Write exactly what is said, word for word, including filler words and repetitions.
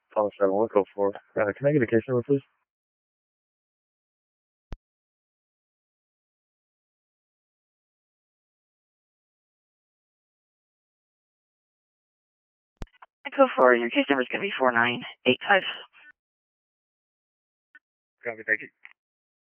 Apollo seven one code four. Uh, can I get a case number, please? Code four, your case number is going to be four nine eight five. Copy, thank you.